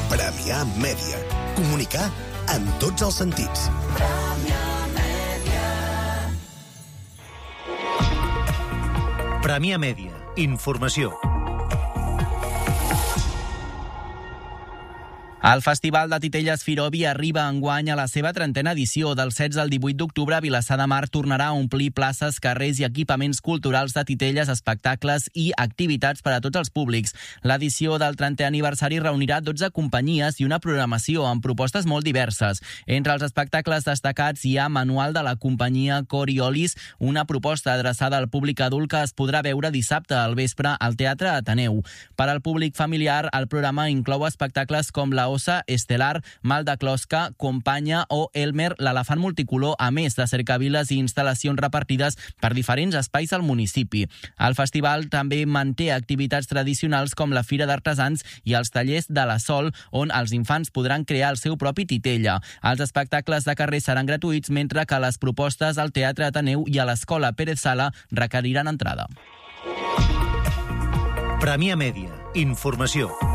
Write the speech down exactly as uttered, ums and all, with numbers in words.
Premià Mèdia. Comunicar amb tots els sentits. Premià Mèdia. Informació. El Festival de Titelles Firobi arriba enguany a la seva trentena edició. Del setze al divuit d'octubre, Vilassar de Mar tornarà a omplir places, carrers i equipaments culturals de titelles, espectacles i activitats per a tots els públics. L'edició del trentè aniversari reunirà dotze companyies i una programació amb propostes molt diverses. Entre els espectacles destacats hi ha Manual de la companyia Coriolis, una proposta adreçada al públic adult que es podrà veure dissabte al vespre al Teatre Ateneu. Per al públic familiar, el programa inclou espectacles com la Ossa Estelar, Mal de Closca, Companya o Elmer, l'elefant multicolor, a més de cercaviles i instal·lacions repartides per diferents espais al municipi. El festival també manté activitats tradicionals com la Fira d'Artesans i els tallers de la Sol, on els infants podran crear el seu propi titella. Els espectacles de carrer seran gratuïts, mentre que les propostes al Teatre Ateneu i a l'Escola Pérez Sala requeriran entrada. Premià Mèdia. Informació.